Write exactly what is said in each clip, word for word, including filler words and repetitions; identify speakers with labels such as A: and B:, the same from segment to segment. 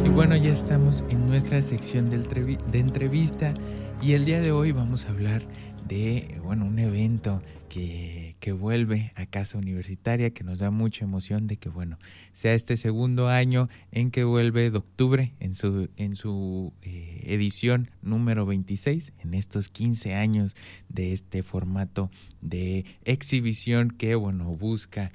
A: Y bueno, ya estamos en nuestra sección de, entrev- de entrevista y el día de hoy vamos a hablar de, bueno, un evento que, que vuelve a Casa Universitaria, que nos da mucha emoción de que, bueno, sea este segundo año en que vuelve Doctubre en su, en su eh, edición número veintiséis, en estos quince años de este formato de exhibición que, bueno, busca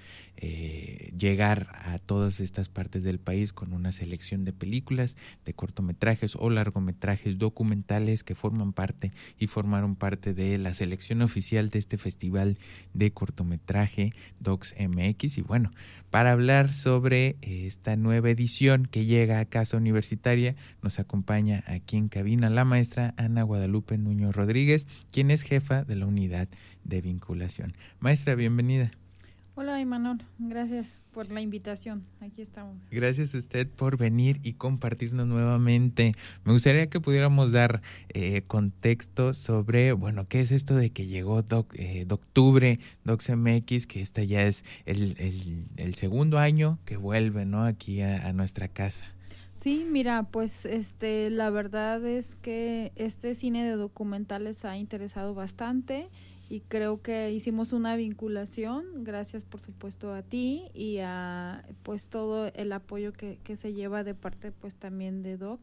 A: eh, llegar a todas estas partes del país con una selección de películas, de cortometrajes o largometrajes documentales que forman parte y formaron parte de la selección oficial de este festival de cortometraje Docs M X. Y bueno, para hablar sobre esta nueva edición que llega a Casa Universitaria, nos acompaña aquí en cabina la maestra Ana Guadalupe Nuño Rodríguez, quien es jefa de la unidad de vinculación. Maestra, bienvenida.
B: Hola, Imanol, gracias por la invitación, aquí estamos.
A: Gracias a usted por venir y compartirnos nuevamente. Me gustaría que pudiéramos dar eh, contexto sobre, bueno, qué es esto de que llegó Doc, eh, Doctubre, Docs M X, que esta ya es el, el, el segundo año que vuelve, ¿no?, aquí a, a nuestra casa.
B: Sí, mira, pues este, la verdad es que este cine de documentales ha interesado bastante y creo que hicimos una vinculación, gracias por supuesto a ti y a pues todo el apoyo que, que se lleva de parte pues también de Doc,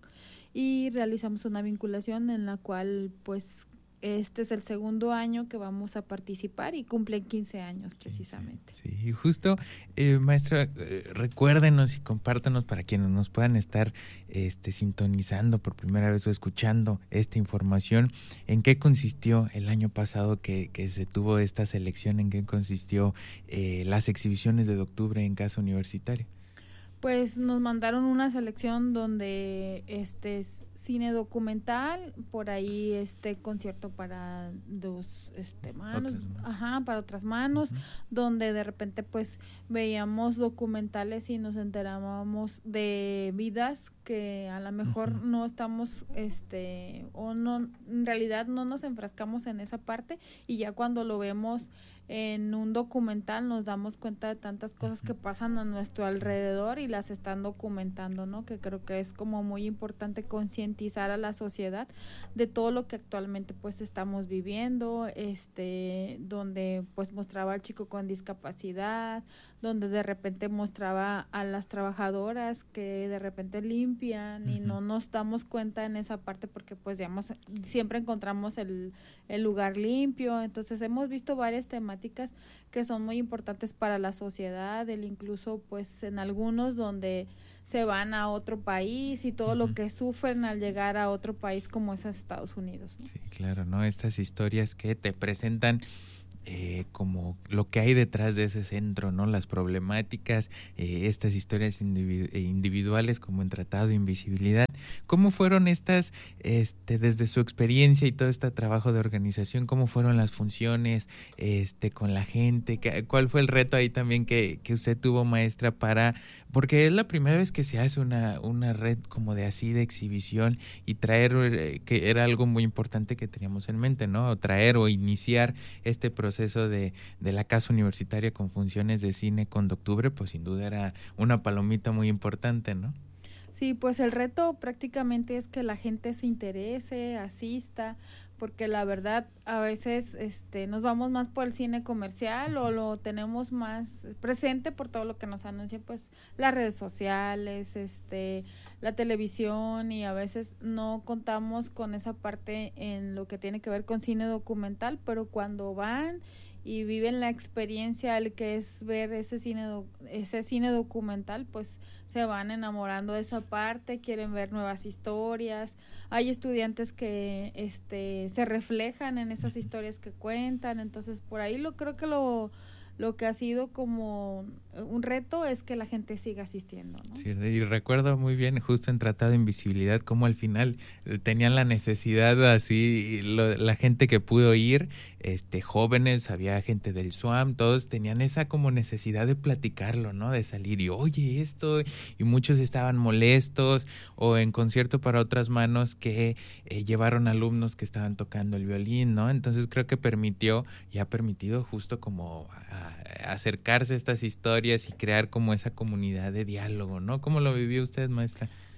B: y realizamos una vinculación en la cual pues este es el segundo año que vamos a participar y cumplen quince años precisamente.
A: Sí, sí, justo, eh, maestra, eh, recuérdenos y compártanos para quienes nos puedan estar este, sintonizando por primera vez o escuchando esta información, en qué consistió el año pasado que, que se tuvo esta selección, en qué consistió eh, las exhibiciones de Doctubre en Casa Universitaria.
B: Pues nos mandaron una selección donde este es cine documental, por ahí este concierto para dos este manos,
A: Otras manos.
B: ajá, para otras manos, uh-huh. Donde de repente pues veíamos documentales y nos enterábamos de vidas que a lo mejor uh-huh. no estamos este o no, en realidad no nos enfrascamos en esa parte, y ya cuando lo vemos en un documental nos damos cuenta de tantas cosas que pasan a nuestro alrededor y las están documentando, ¿no? Que creo que es como muy importante concientizar a la sociedad de todo lo que actualmente pues estamos viviendo, este, donde pues mostraba al chico con discapacidad, donde de repente mostraba a las trabajadoras que de repente limpian uh-huh. y no nos damos cuenta en esa parte porque pues digamos, siempre encontramos el, el lugar limpio. Entonces hemos visto varias temáticas que son muy importantes para la sociedad, el incluso pues en algunos donde se van a otro país y todo uh-huh. lo que sufren al llegar a otro país como es a Estados Unidos, ¿no?
A: Sí, claro, ¿no? Estas historias que te presentan Eh, como lo que hay detrás de ese centro, ¿no? Las problemáticas, eh, estas historias individu- individuales como en Tratado de Invisibilidad. ¿Cómo fueron estas, este, desde su experiencia y todo este trabajo de organización, cómo fueron las funciones este, con la gente? ¿Cuál fue el reto ahí también que, que usted tuvo, maestra, para, porque es la primera vez que se hace una, una red como de así de exhibición y traer, eh, que era algo muy importante que teníamos en mente, ¿no? Traer o iniciar este proceso proceso de, de la Casa Universitaria con funciones de cine con Doctubre, pues sin duda era una palomita muy importante, ¿no?
B: Sí, pues el reto prácticamente es que la gente se interese, asista, porque la verdad a veces este nos vamos más por el cine comercial o lo tenemos más presente por todo lo que nos anuncian pues las redes sociales, este la televisión, y a veces no contamos con esa parte en lo que tiene que ver con cine documental, pero cuando van y viven la experiencia, el que es ver ese cine do, ese cine documental, pues se van enamorando de esa parte, quieren ver nuevas historias. Hay estudiantes que este se reflejan en esas historias que cuentan, entonces por ahí lo creo que lo lo que ha sido como un reto es que la gente siga asistiendo, ¿no?
A: Sí, y recuerdo muy bien justo en Tratado de Invisibilidad cómo al final tenían la necesidad así, lo, la gente que pudo ir, este jóvenes, había gente del SWAM, todos tenían esa como necesidad de platicarlo, ¿no? De salir y oye esto, y muchos estaban molestos, o en concierto para otras manos que eh, llevaron alumnos que estaban tocando el violín, ¿no? Entonces creo que permitió y ha permitido justo como a, a acercarse a estas historias y crear como esa comunidad de diálogo, ¿no? ¿Cómo lo vivió usted, maestra?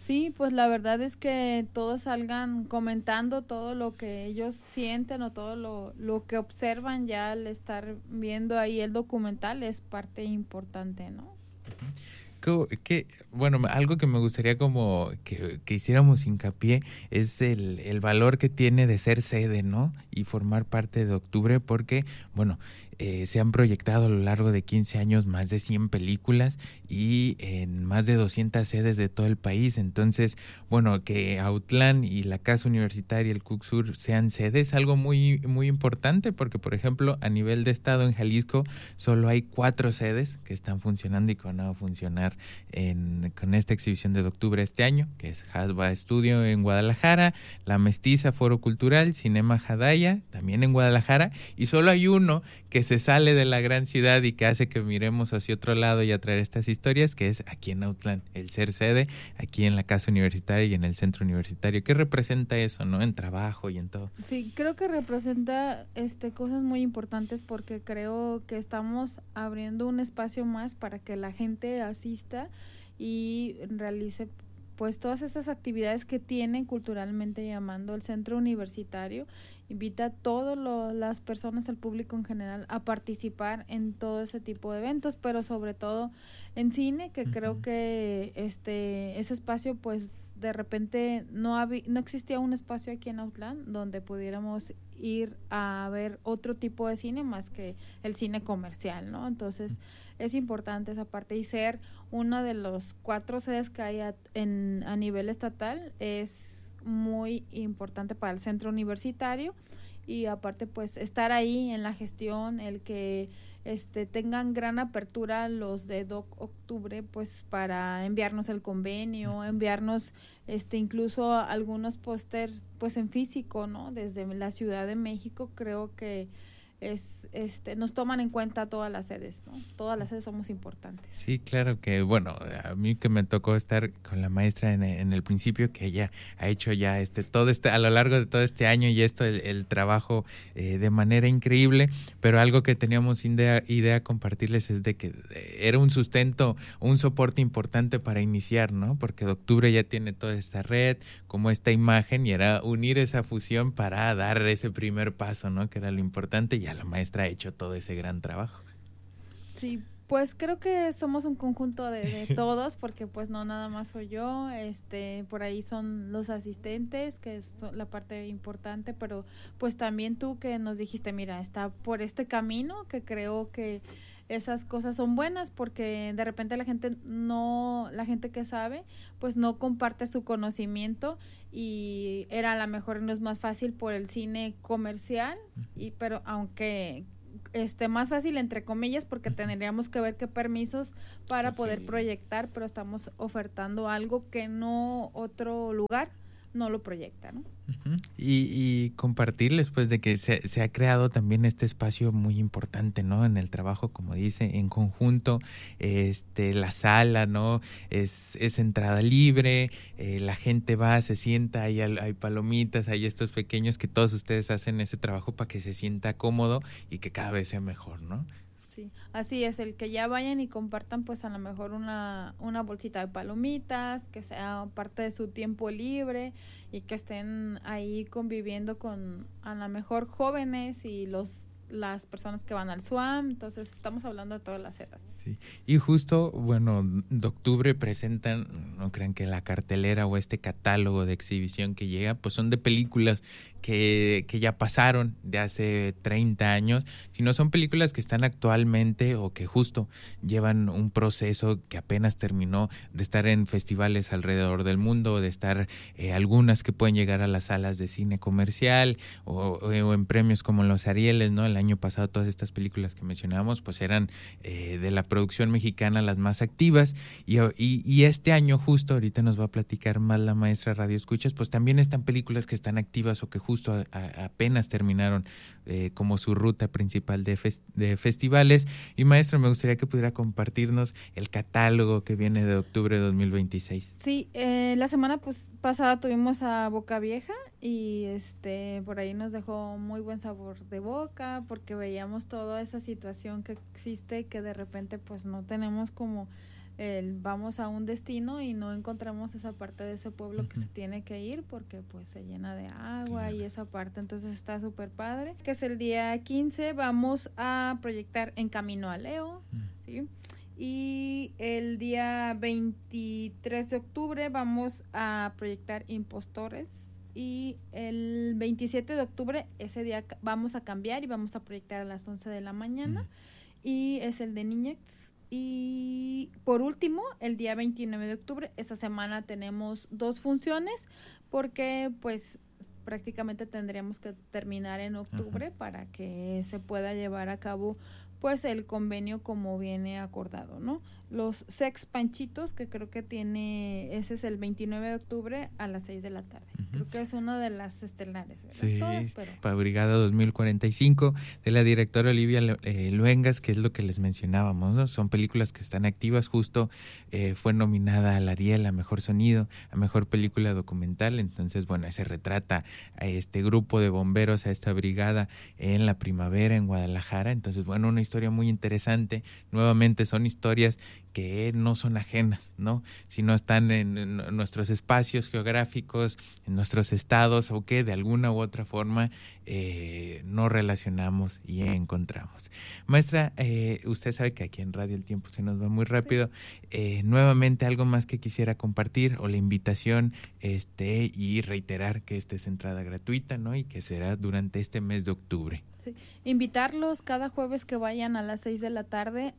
B: Sí, pues la verdad es que todos salgan comentando todo lo que ellos sienten o todo lo, lo que observan ya al estar viendo ahí el documental es parte importante, ¿no?
A: Que, que, bueno, algo que me gustaría como que, que hiciéramos hincapié es el, el valor que tiene de ser sede, ¿no? Y formar parte de Octubre porque, bueno, eh, se han proyectado a lo largo de quince años más de cien películas y en más de doscientas sedes de todo el país. Entonces, bueno, que Autlán y la Casa Universitaria, el CUCSUR, sean sedes, algo muy, muy importante porque, por ejemplo, a nivel de estado en Jalisco solo hay cuatro sedes que están funcionando y que van a funcionar en, con esta exhibición de Octubre este año, que es Hasba Estudio en Guadalajara, La Mestiza Foro Cultural, Cinema Jadaya, también en Guadalajara, y solo hay uno que se sale de la gran ciudad y que hace que miremos hacia otro lado y atraer estas historias, que es aquí en Autlán, el ser sede, aquí en la Casa Universitaria y en el Centro Universitario. ¿Qué representa eso, no? En trabajo y en todo.
B: Sí, creo que representa este cosas muy importantes porque creo que estamos abriendo un espacio más para que la gente asista y realice pues todas estas actividades que tiene culturalmente llamando el Centro Universitario. Invita a todas las personas, al público en general, a participar en todo ese tipo de eventos, pero sobre todo en cine, que uh-huh. creo que este ese espacio, pues de repente no había, no existía un espacio aquí en Autlán donde pudiéramos ir a ver otro tipo de cine más que el cine comercial, ¿no? Entonces es importante esa parte y ser una de los cuatro sedes que hay a, en, a nivel estatal es muy importante para el centro universitario y aparte pues estar ahí en la gestión, el que este tengan gran apertura los de Doc Octubre pues para enviarnos el convenio, enviarnos este incluso algunos pósters pues en físico, ¿no? Desde la Ciudad de México creo que es este nos toman en cuenta todas las sedes, ¿no? Todas las sedes somos importantes.
A: Sí, claro que, bueno, a mí que me tocó estar con la maestra en, en el principio, que ella ha hecho ya este todo este a lo largo de todo este año y esto el, el trabajo eh, de manera increíble, pero algo que teníamos idea idea compartirles es de que era un sustento, un soporte importante para iniciar, ¿no? Porque de Octubre ya tiene toda esta red, como esta imagen y era unir esa fusión para dar ese primer paso, ¿no? Que era lo importante y la maestra ha hecho todo ese gran trabajo.
B: Sí, pues creo que somos un conjunto de, de todos, porque pues no nada más soy yo, este, por ahí son los asistentes, que es la parte importante, pero pues también tú que nos dijiste, mira, está por este camino, que creo que esas cosas son buenas porque de repente la gente no, la gente que sabe, pues no comparte su conocimiento y era a lo mejor no es más fácil por el cine comercial, y pero aunque este más fácil entre comillas porque tendríamos que ver qué permisos para sí. poder proyectar, pero estamos ofertando algo que no otro lugar no lo proyecta, ¿no?
A: Uh-huh. Y, y compartirles pues de que se, se ha creado también este espacio muy importante, ¿no? En el trabajo, como dice, en conjunto, este, la sala, ¿no? Es, es entrada libre, eh, la gente va, se sienta, hay, hay palomitas, hay estos pequeños que todos ustedes hacen ese trabajo para que se sienta cómodo y que cada vez sea mejor, ¿no?
B: Sí, así es, el que ya vayan y compartan pues a lo mejor una, una bolsita de palomitas, que sea parte de su tiempo libre y que estén ahí conviviendo con a lo mejor jóvenes y los las personas que van al S U A M, entonces estamos hablando de todas las edades.
A: Sí. Y justo, bueno, de Octubre presentan, no crean que la cartelera o este catálogo de exhibición que llega, pues son de películas que, que ya pasaron de hace treinta años, sino son películas que están actualmente o que justo llevan un proceso que apenas terminó de estar en festivales alrededor del mundo, de estar eh, algunas que pueden llegar a las salas de cine comercial o, o, o en premios como los Arieles, ¿no? El año pasado todas estas películas que mencionábamos pues eran eh, de la producción mexicana las más activas y, y, y este año justo ahorita nos va a platicar más la maestra Radio Escuchas, pues también están películas que están activas o que justo a, a, apenas terminaron eh, como su ruta principal de, fest, de festivales. Y maestra, me gustaría que pudiera compartirnos el catálogo que viene de octubre de dos mil veintiséis.
B: Sí, eh, la semana pues pasada tuvimos a Boca Vieja y este por ahí nos dejó muy buen sabor de boca porque veíamos toda esa situación que existe que de repente pues no tenemos como el, vamos a un destino y no encontramos esa parte de ese pueblo uh-huh. que se tiene que ir porque pues se llena de agua claro. y esa parte, entonces está súper padre. Que es el día quince, vamos a proyectar En Camino a Leo, uh-huh. ¿sí? Y el día veintitrés de octubre vamos a proyectar Impostores. Y el veintisiete de octubre, ese día vamos a cambiar y vamos a proyectar a las once de la mañana. Mm. Y es el de Niñex. Y por último, el día veintinueve de octubre, esa semana tenemos dos funciones, porque pues prácticamente tendríamos que terminar en octubre uh-huh. para que se pueda llevar a cabo pues el convenio como viene acordado, ¿no? Los Sex Panchitos, que creo que tiene, ese es el veintinueve de octubre a las seis de la tarde. Uh-huh. Creo que es una de las estelares, ¿verdad?
A: Sí,
B: Todas, pero...
A: para Brigada dos mil cuarenta y cinco, de la directora Olivia eh, Luengas, que es lo que les mencionábamos, ¿no? Son películas que están activas, justo eh, fue nominada al Ariel a Mejor Sonido, a Mejor Película Documental, entonces, bueno, se retrata a este grupo de bomberos, a esta brigada en la primavera en Guadalajara, entonces, bueno, una historia muy interesante, nuevamente son historias que no son ajenas, ¿no? Sino están en, en nuestros espacios geográficos, en nuestros estados, o que de alguna u otra forma eh, nos relacionamos y encontramos. Maestra, eh, usted sabe que aquí en Radio el tiempo se nos va muy rápido. Eh, nuevamente, algo más que quisiera compartir, o la invitación, este, y reiterar que esta es entrada gratuita, ¿no? Y que será durante este mes de octubre.
B: Sí. Invitarlos cada jueves que vayan a las seis de la tarde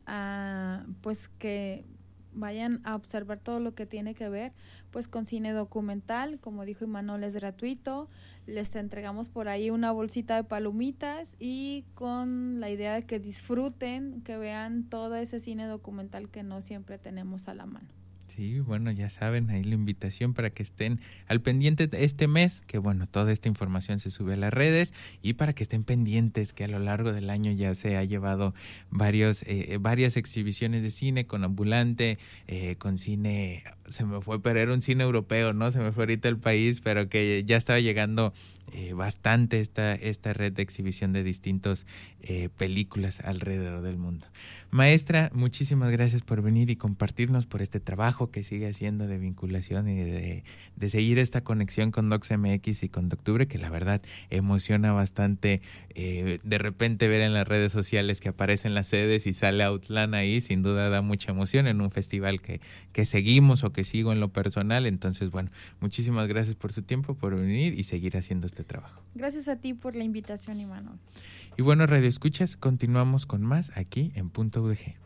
B: a pues que vayan a observar todo lo que tiene que ver pues con cine documental, como dijo Imanol, es gratuito, les entregamos por ahí una bolsita de palomitas y con la idea de que disfruten, que vean todo ese cine documental que no siempre tenemos a la mano.
A: Sí, bueno, ya saben, ahí la invitación para que estén al pendiente de este mes, que bueno, toda esta información se sube a las redes, y para que estén pendientes que a lo largo del año ya se ha llevado varios eh, varias exhibiciones de cine con ambulante, eh, con cine, se me fue, pero era un cine europeo, ¿no? Se me fue ahorita el país, pero que ya estaba llegando eh, bastante esta, esta red de exhibición de distintas eh, películas alrededor del mundo. Maestra, muchísimas gracias por venir y compartirnos por este trabajo que sigue haciendo de vinculación y de, de seguir esta conexión con Docs M X y con Doctubre, que la verdad emociona bastante eh, de repente ver en las redes sociales que aparecen las sedes y sale Outland ahí, sin duda da mucha emoción en un festival que, que seguimos o que sigo en lo personal. Entonces, bueno, muchísimas gracias por su tiempo, por venir y seguir haciendo este trabajo.
B: Gracias a ti por la invitación, Imanol.
A: Y bueno, Radio Escuchas, continuamos con más aquí en Punto U D G.